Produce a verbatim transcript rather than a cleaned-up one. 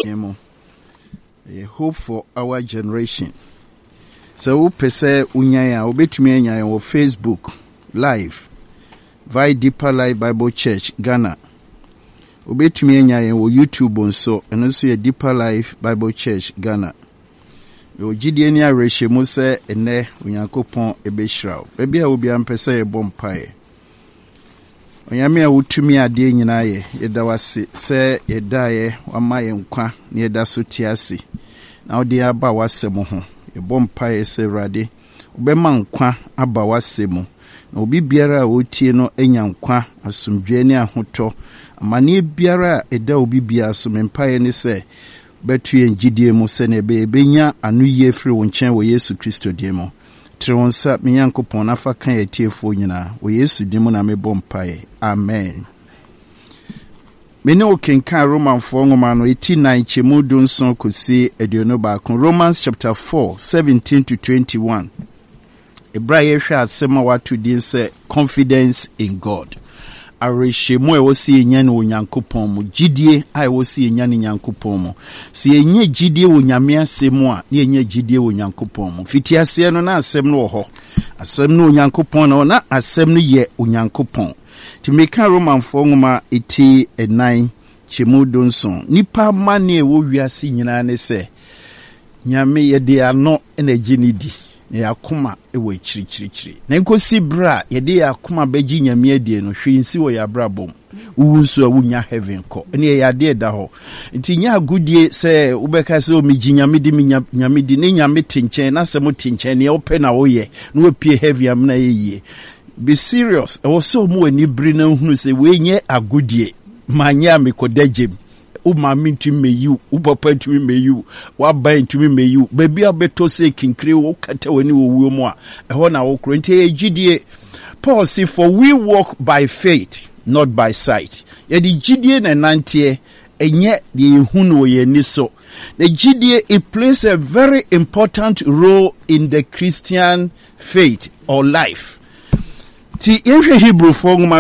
A hope for our generation. So, pese unyaya obetumi anya on Facebook live via Deeper Life Bible Church Ghana. Obetumi anya on YouTube onso eno so ye Deeper Life Bible Church Ghana. Yo gidie ni areshe mu se ene Onyankopon ebehirawo. Baabi a obi ampese ye bompae. Onyame a wutumi ade nyina ye yeda wase se yeda ye wama ye nkwa ne yeda so tiase. Na odi aba wasem ho ye bompae se Awurade obema nkwa aba wasem. Na obi biara a wotie no enya nkwa asomdwe ne ahoto. Amane biara eda obi bia so mempae ne se betu ye ngidie mu se ne be benya anu ye firi wo nchen wo Yesu Kristo die mu. Tronsa me Nyankopon afa kan etiefo nyina wo Yesu di mu na me bompae. Amen. Mene okenkan Romanfo ngoma no eighty-nine chemu dunson kosi aduonu baako. Romans chapter four seventeen to twenty-one. Ebraye hwe asema watu din se confidence in God. Areshemu e wosi enya ne Onyankopon mu gidie ai wosi enya ne Nyankopon mu. Si enye gidie wo Nyame asemu a ne enye gidie wo Nyankopon mu. Fitiase no na asem no wo ho. Asem no Onyankopon no na asem no ye Onyankopon. Timeka Romanfo ngoma eighty-nine chemu donson. Nipa mane wo wiase nyina ne se Nyame ye de ano na ginidi. Ne akoma ewe chirichirichiri. Na nkosi bra ye de akoma beji Nyame adie no hwensi wo ya brabom. Uwunso a wunya heaven ko. Ne ya de da ho. Nti nya agudie se ubeka se o miji Nyame di Nyame di ne Nyame tinchen na se mo tinchen ne ope na wo ye. No pie heavy am na ye. Be serious. I was so more ni brina hunu se we nye agudie. Manya me kodejem. U mami ntumi me you, u papa ntumi me you, wa ba ntumi me you. Baby abeto se kinkire wo kata wani wo wuo mu a. Eho na wo kro nti ejidie. Paul say for we walk by faith, not by sight. Ye di jidie na nantie enye di hunu ye ni so. The jidie it plays a very important role in the Christian faith or life. Ti Hebrew for